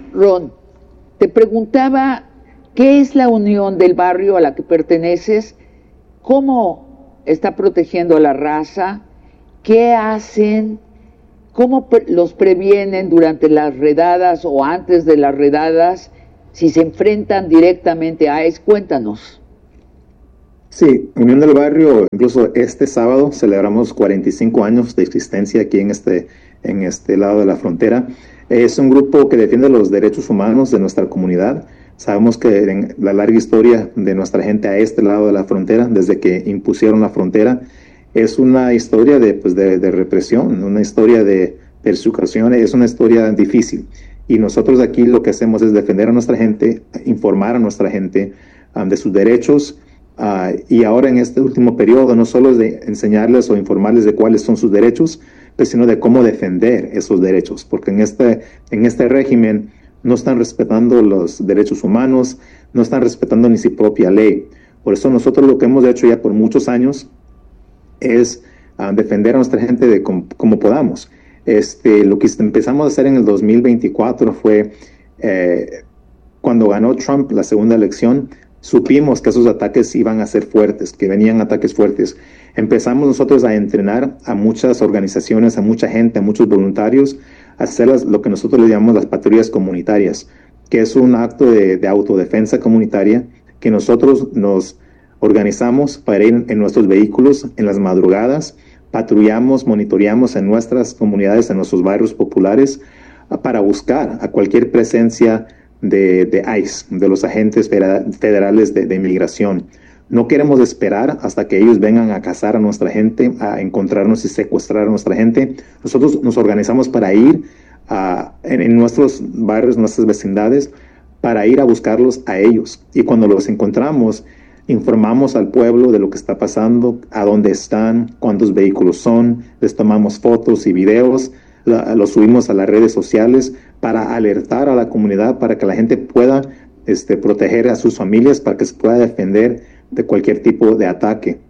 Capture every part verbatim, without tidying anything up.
Ron, te preguntaba, ¿qué es la unión del barrio a la que perteneces? ¿Cómo está protegiendo a la raza? ¿Qué hacen? ¿Cómo pre- los previenen durante las redadas o antes de las redadas? Si se enfrentan directamente a ICE, cuéntanos. Sí, Unión del Barrio, incluso este sábado celebramos cuarenta y cinco años de existencia aquí en este, en este lado de la frontera. Es un grupo que defiende los derechos humanos de nuestra comunidad. Sabemos que en la larga historia de nuestra gente a este lado de la frontera, desde que impusieron la frontera, es una historia de, pues de, de represión, una historia de persecución, es una historia difícil. Y nosotros aquí lo que hacemos es defender a nuestra gente, informar a nuestra gente um, de sus derechos. Uh, y ahora en este último periodo no solo es de enseñarles o informarles de cuáles son sus derechos, pues, sino de cómo defender esos derechos, porque en este, en este régimen no están respetando los derechos humanos, no están respetando ni su propia ley. Por eso nosotros lo que hemos hecho ya por muchos años es uh, defender a nuestra gente de com, como podamos. Este, lo que empezamos a hacer en el dos mil veinticuatro fue, eh, cuando ganó Trump la segunda elección, supimos que esos ataques iban a ser fuertes, que venían ataques fuertes. Empezamos nosotros a entrenar a muchas organizaciones, a mucha gente, a muchos voluntarios, a hacer las, lo que nosotros le llamamos las patrullas comunitarias, que es un acto de, de autodefensa comunitaria que nosotros nos organizamos para ir en nuestros vehículos en las madrugadas, patrullamos, monitoreamos en nuestras comunidades, en nuestros barrios populares, para buscar a cualquier presencia de, de ICE, de los agentes federales de, de inmigración. No queremos esperar hasta que ellos vengan a cazar a nuestra gente, a encontrarnos y secuestrar a nuestra gente. Nosotros nos organizamos para ir a, en, en nuestros barrios, nuestras vecindades, para ir a buscarlos a ellos. Y cuando los encontramos, informamos al pueblo de lo que está pasando, a dónde están, cuántos vehículos son, les tomamos fotos y videos, la, los subimos a las redes sociales para alertar a la comunidad, para que la gente pueda este, proteger a sus familias, para que se pueda defender de cualquier tipo de ataque.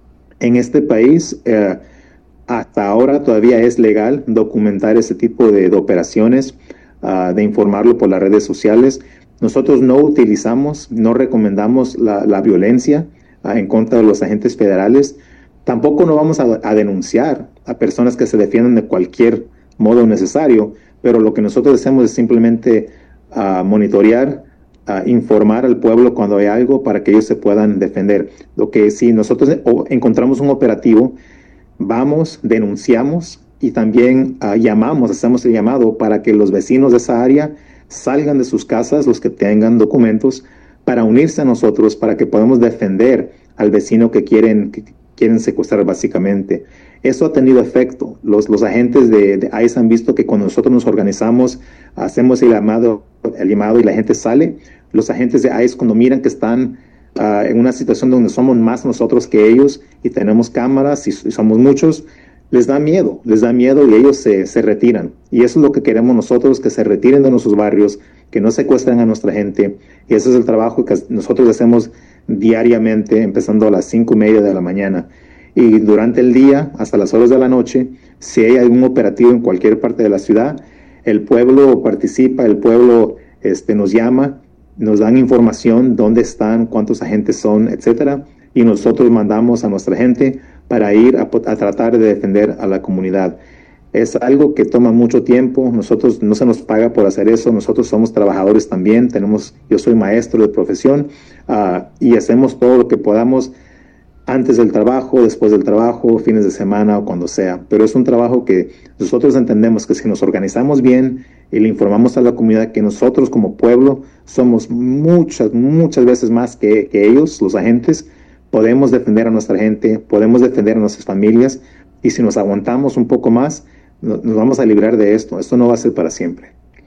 En este país, eh, hasta ahora todavía es legal documentar ese tipo de, de operaciones, uh, de informarlo por las redes sociales. Nosotros no utilizamos, no recomendamos la, la violencia uh, en contra de los agentes federales. Tampoco no vamos a, a denunciar a personas que se defiendan de cualquier modo necesario, pero lo que nosotros hacemos es simplemente uh, monitorear, uh, informar al pueblo cuando hay algo para que ellos se puedan defender. Lo que si nosotros encontramos un operativo, vamos, denunciamos y también uh, llamamos, hacemos el llamado para que los vecinos de esa área salgan de sus casas, los que tengan documentos, para unirse a nosotros, para que podamos defender al vecino que quieren, que quieren secuestrar básicamente. Eso ha tenido efecto. Los, los agentes de, de ICE han visto que cuando nosotros nos organizamos, hacemos el llamado, el llamado y la gente sale, los agentes de ICE cuando miran que están uh, en una situación donde somos más nosotros que ellos y tenemos cámaras y, y somos muchos, les da miedo, les da miedo y ellos se, se retiran. Y eso es lo que queremos nosotros, que se retiren de nuestros barrios, que no secuestren a nuestra gente. Y ese es el trabajo que nosotros hacemos diariamente, empezando a las cinco y media de la mañana. Y durante el día, hasta las horas de la noche, si hay algún operativo en cualquier parte de la ciudad, el pueblo participa, el pueblo este, nos llama, nos dan información, dónde están, cuántos agentes son, etcétera. Y nosotros mandamos a nuestra gente para ir a, a tratar de defender a la comunidad. Es algo que toma mucho tiempo, nosotros no se nos paga por hacer eso, nosotros somos trabajadores también, tenemos, yo soy maestro de profesión uh, y hacemos todo lo que podamos antes del trabajo, después del trabajo, fines de semana o cuando sea. Pero es un trabajo que nosotros entendemos que si nos organizamos bien y le informamos a la comunidad que nosotros como pueblo somos muchas, muchas veces más que, que ellos, los agentes, podemos defender a nuestra gente, podemos defender a nuestras familias y si nos aguantamos un poco más, nos vamos a librar de esto. Esto no va a ser para siempre.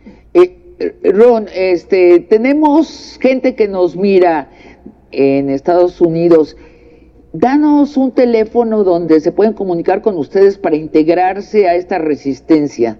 Eh, Ron, este, tenemos gente que nos mira en Estados Unidos. Danos un teléfono donde se pueden comunicar con ustedes para integrarse a esta resistencia.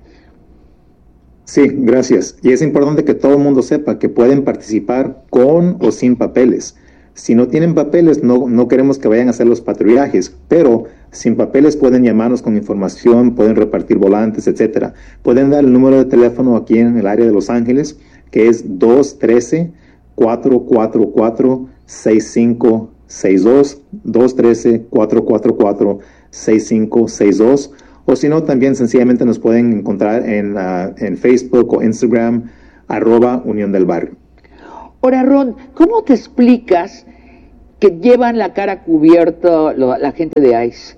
Sí, gracias. Y es importante que todo el mundo sepa que pueden participar con o sin papeles. Si no tienen papeles, no, no queremos que vayan a hacer los patrullajes, pero sin papeles pueden llamarnos con información, pueden repartir volantes, etcétera. Pueden dar el número de teléfono aquí en el área de Los Ángeles, que es dos uno tres, cuatro cuatro cuatro, seis cinco seis dos, dos uno tres, cuatro cuatro cuatro, seis cinco seis dos, o si no, también sencillamente nos pueden encontrar en, uh, en Facebook o Instagram, arroba Unión del Barrio. Ahora, Ron, ¿cómo te explicas que llevan la cara cubierta lo, la gente de ICE?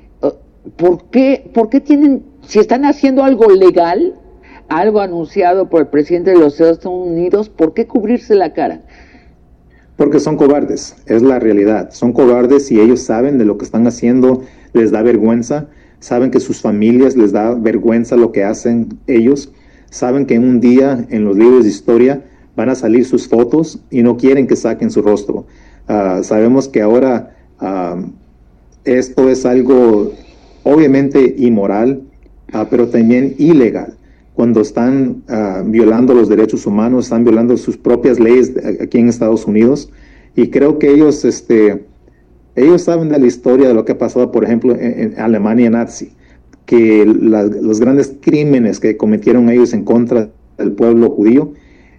¿Por qué, ¿Por qué tienen, si están haciendo algo legal, algo anunciado por el presidente de los Estados Unidos, ¿por qué cubrirse la cara? Porque son cobardes, es la realidad. Son cobardes y ellos saben de lo que están haciendo, les da vergüenza, saben que sus familias les da vergüenza lo que hacen ellos, saben que en un día en los libros de historia van a salir sus fotos y no quieren que saquen su rostro. Uh, sabemos que ahora uh, esto es algo obviamente inmoral, uh, pero también ilegal. Cuando están uh, violando los derechos humanos, están violando sus propias leyes aquí en Estados Unidos, y creo que ellos, este, ellos saben de la historia de lo que ha pasado, por ejemplo, en, en Alemania nazi, que la, los grandes crímenes que cometieron ellos en contra del pueblo judío,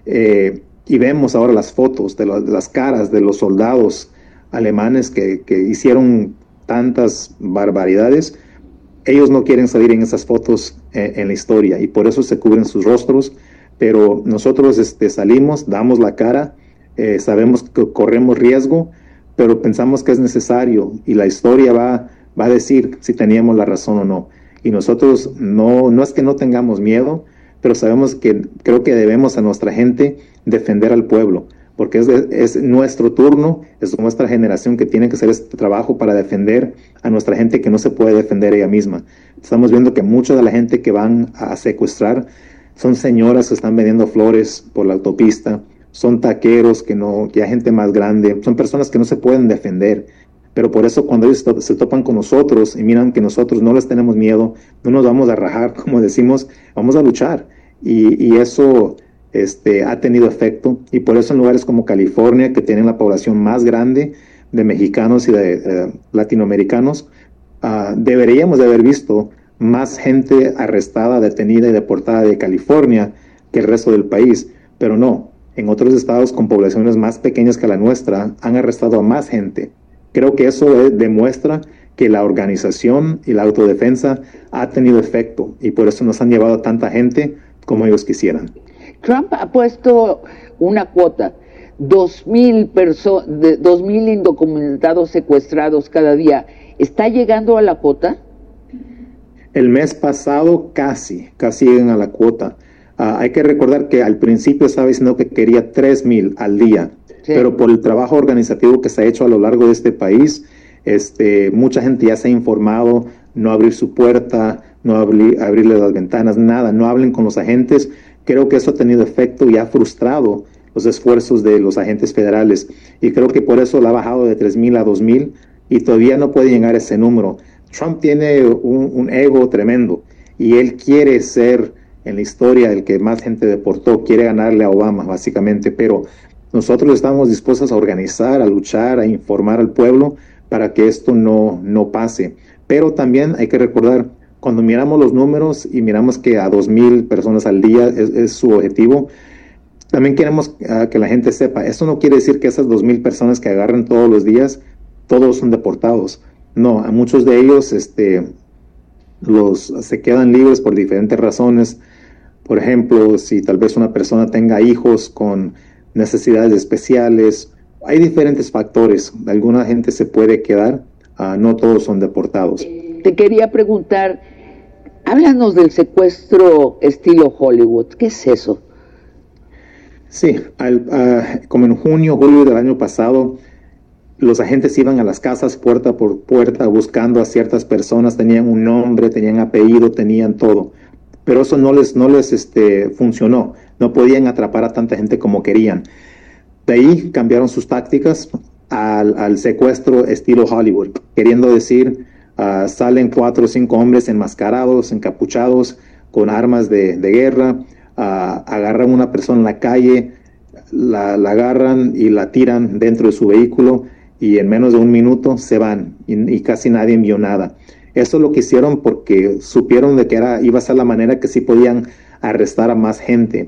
eh, y vemos ahora las fotos de, la, de las caras de los soldados alemanes que, que hicieron tantas barbaridades. Ellos no quieren salir en esas fotos eh, en la historia, y por eso se cubren sus rostros, pero nosotros este, salimos, damos la cara, eh, sabemos que corremos riesgo, pero pensamos que es necesario, y la historia va, va a decir si teníamos la razón o no. Y nosotros no, no es que no tengamos miedo, pero sabemos que creo que debemos a nuestra gente defender al pueblo, porque es, de, es nuestro turno, es nuestra generación que tiene que hacer este trabajo para defender a nuestra gente que no se puede defender ella misma. Estamos viendo que mucha de la gente que van a secuestrar son señoras que están vendiendo flores por la autopista, son taqueros que no, que hay gente más grande, son personas que no se pueden defender. Pero por eso cuando ellos to- se topan con nosotros y miran que nosotros no les tenemos miedo, no nos vamos a rajar, como decimos, vamos a luchar. Y, y eso este, ha tenido efecto. Y por eso en lugares como California, que tienen la población más grande de mexicanos y de eh, latinoamericanos, uh, deberíamos de haber visto más gente arrestada, detenida y deportada de California que el resto del país. Pero no, en otros estados con poblaciones más pequeñas que la nuestra han arrestado a más gente. Creo que eso demuestra que la organización y la autodefensa ha tenido efecto, y por eso nos han llevado a tanta gente como ellos quisieran. Trump ha puesto una cuota, dos mil perso- de, dos mil indocumentados secuestrados cada día. ¿Está llegando a la cuota? El mes pasado casi, casi llegan a la cuota. Uh, hay que recordar que al principio estaba diciendo que quería tres mil al día. Sí. Pero por el trabajo organizativo que se ha hecho a lo largo de este país, este, mucha gente ya se ha informado, no abrir su puerta, no abrir, abrirle las ventanas, nada, no hablen con los agentes. Creo que eso ha tenido efecto y ha frustrado los esfuerzos de los agentes federales. Y creo que por eso la ha bajado de tres mil a dos mil y todavía no puede llegar a ese número. Trump tiene un, un ego tremendo y él quiere ser en la historia el que más gente deportó, quiere ganarle a Obama básicamente, pero nosotros estamos dispuestos a organizar, a luchar, a informar al pueblo para que esto no, no pase. Pero también hay que recordar, cuando miramos los números y miramos que a dos mil personas al día es, es su objetivo, también queremos uh, que la gente sepa, eso no quiere decir que esas dos mil personas que agarran todos los días, todos son deportados. No, a muchos de ellos este, los, se quedan libres por diferentes razones. Por ejemplo, si tal vez una persona tenga hijos con necesidades especiales, hay diferentes factores. Alguna gente se puede quedar, uh, no todos son deportados. Te quería preguntar, háblanos del secuestro estilo Hollywood, ¿qué es eso? Sí, al, uh, como en junio, julio del año pasado, los agentes iban a las casas puerta por puerta buscando a ciertas personas, tenían un nombre, tenían apellido, tenían todo. Pero eso no les, no les este, funcionó, no podían atrapar a tanta gente como querían. De ahí cambiaron sus tácticas al, al secuestro estilo Hollywood, queriendo decir, uh, salen cuatro o cinco hombres enmascarados, encapuchados, con armas de, de guerra, uh, agarran a una persona en la calle, la, la agarran y la tiran dentro de su vehículo y en menos de un minuto se van y, y casi nadie vio nada. Eso lo que hicieron porque supieron de que era, iba a ser la manera que sí podían arrestar a más gente.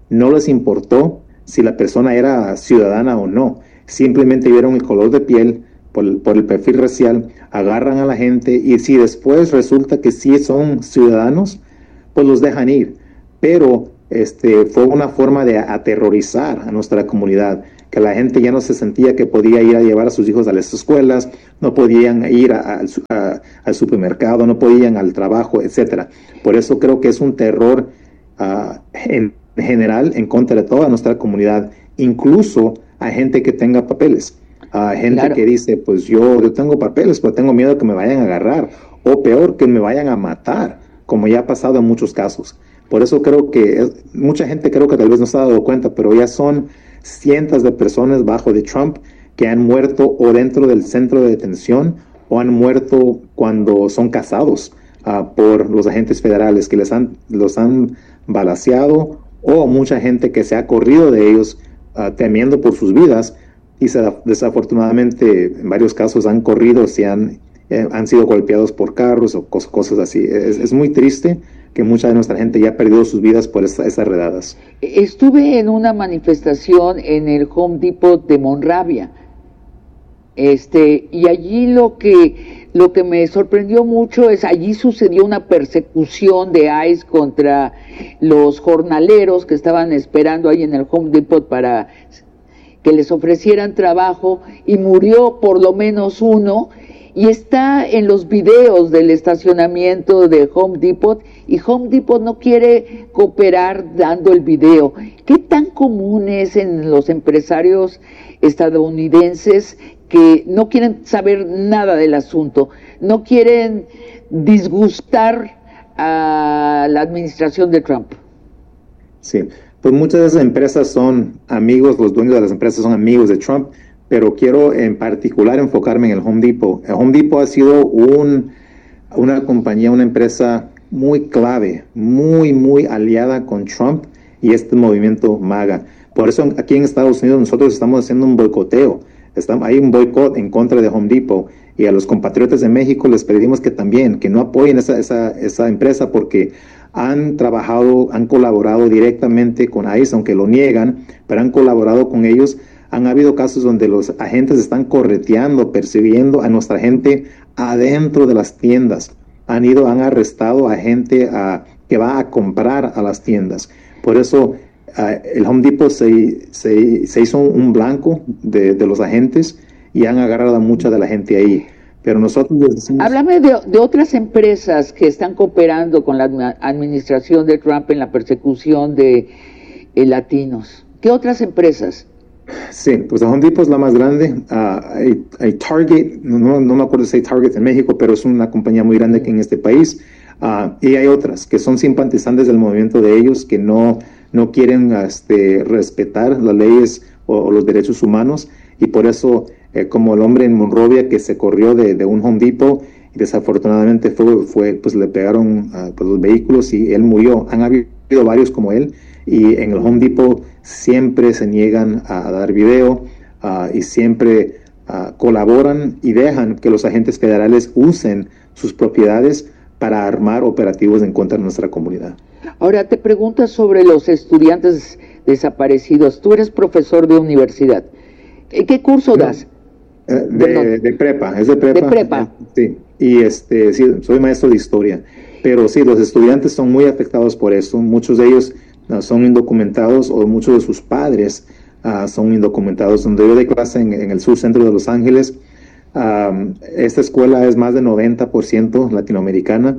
no les importó si la persona era ciudadana o no. Simplemente vieron el color de piel, por el, por el perfil racial, agarran a la gente y si después resulta que sí son ciudadanos, pues los dejan ir. Pero este, fue una forma de aterrorizar a nuestra comunidad, que la gente ya no se sentía que podía ir a llevar a sus hijos a las escuelas, no podían ir a, a, a, al supermercado, no podían al trabajo, etcétera. Por eso creo que es un terror uh, en general en contra de toda nuestra comunidad, incluso a gente que tenga papeles, a gente claro. que dice, pues yo, yo tengo papeles, pero tengo miedo que me vayan a agarrar, o peor, que me vayan a matar, como ya ha pasado en muchos casos. Por eso creo que es, mucha gente creo que tal vez no se ha dado cuenta, pero ya son cientos de personas bajo de Trump que han muerto o dentro del centro de detención o han muerto cuando son cazados uh, por los agentes federales que les han, los han balaceado, o mucha gente que se ha corrido de ellos uh, temiendo por sus vidas y se, desafortunadamente en varios casos han corrido, se han, eh, han sido golpeados por carros o cos, cosas así. Es, es muy triste que mucha de nuestra gente ya ha perdido sus vidas por esa, esas redadas. Estuve en una manifestación en el Home Depot de Monravia, este, y allí lo que, lo que me sorprendió mucho es, allí sucedió una persecución de ICE contra los jornaleros que estaban esperando ahí en el Home Depot para que les ofrecieran trabajo, y murió por lo menos uno, y está en los videos del estacionamiento de Home Depot, y Home Depot no quiere cooperar dando el video. ¿Qué tan común es en los empresarios estadounidenses que no quieren saber nada del asunto, no quieren disgustar a la administración de Trump? Sí, pues muchas de esas empresas son amigos, los dueños de las empresas son amigos de Trump, pero quiero en particular enfocarme en el Home Depot. El Home Depot ha sido un, una compañía, una empresa muy clave, muy, muy aliada con Trump y este movimiento MAGA. Por eso aquí en Estados Unidos nosotros estamos haciendo un boicoteo. Estamos, hay un boicot en contra de Home Depot, y a los compatriotas de México les pedimos que también, que no apoyen esa, esa, esa empresa, porque han trabajado, han colaborado directamente con ICE, aunque lo niegan, pero han colaborado con ellos. Han habido casos donde los agentes están correteando, persiguiendo a nuestra gente adentro de las tiendas. Han ido, han arrestado a gente a, que va a comprar a las tiendas. Por eso uh, el Home Depot se, se, se hizo un blanco de, de los agentes y han agarrado a mucha de la gente ahí. Pero nosotros les decimos... Háblame de, de otras empresas que están cooperando con la administración de Trump en la persecución de eh, latinos. ¿Qué otras empresas? Sí, pues el Home Depot es la más grande. Uh, hay, hay Target, no, no me acuerdo si hay Target en México, pero es una compañía muy grande aquí en este país. Uh, y hay otras que son simpatizantes del movimiento de ellos, que no, no quieren este, respetar las leyes o, o los derechos humanos, y por eso, eh, como el hombre en Monrovia que se corrió de, de un Home Depot y desafortunadamente fue, fue pues le pegaron uh, pues, los vehículos y él murió. Han habido varios como él, y en el Home Depot siempre se niegan a, a dar video uh, y siempre uh, colaboran y dejan que los agentes federales usen sus propiedades para armar operativos en contra de nuestra comunidad. Ahora te preguntas sobre los estudiantes desaparecidos. Tú eres profesor de universidad. ¿Qué curso no, das? Eh, de, de prepa, es de prepa. De prepa. Sí, y este, sí, soy maestro de historia. Pero sí, los estudiantes son muy afectados por esto. Muchos de ellos uh, son indocumentados, o muchos de sus padres uh, son indocumentados. Donde yo doy clase en, en el sur centro de Los Ángeles, um, esta escuela es más de noventa por ciento latinoamericana,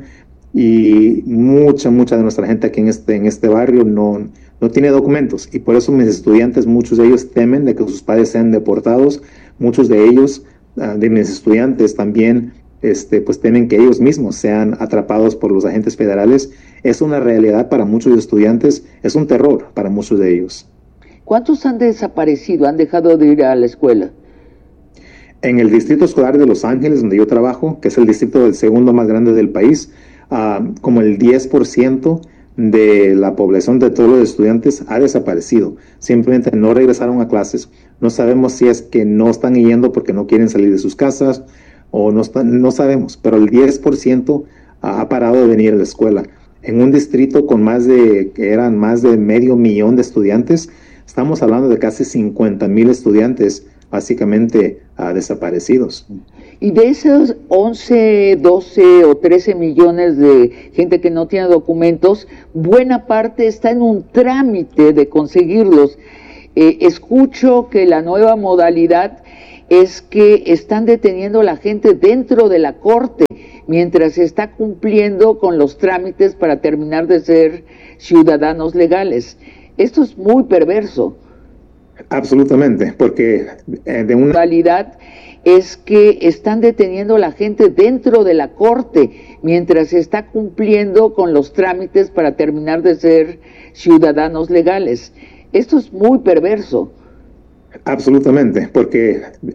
y mucha, mucha de nuestra gente aquí en este, en este barrio no, no tiene documentos, y por eso mis estudiantes, muchos de ellos temen de que sus padres sean deportados. Muchos de ellos, uh, de mis estudiantes también, este, pues temen que ellos mismos sean atrapados por los agentes federales. Es una realidad para muchos estudiantes, es un terror para muchos de ellos. ¿Cuántos han desaparecido, han dejado de ir a la escuela? En el distrito escolar de Los Ángeles, donde yo trabajo, que es el distrito del segundo más grande del país, uh, como el diez por ciento de la población de todos los estudiantes ha desaparecido. Simplemente no regresaron a clases. No sabemos si es que no están yendo porque no quieren salir de sus casas, o no, están, no sabemos, pero el diez por ciento ha parado de venir a la escuela. en un distrito con más de, que eran más de medio millón de estudiantes, estamos hablando de casi cincuenta mil estudiantes básicamente uh, desaparecidos. Y de esos once, doce o trece millones de gente que no tiene documentos, buena parte está en un trámite de conseguirlos. Eh, escucho que la nueva modalidad es que están deteniendo a la gente dentro de la corte mientras se está cumpliendo con los trámites para terminar de ser ciudadanos legales. Esto es muy perverso. Absolutamente, porque eh, de una modalidad es que están deteniendo a la gente dentro de la corte mientras se está cumpliendo con los trámites para terminar de ser ciudadanos legales. Esto es muy perverso. Absolutamente, porque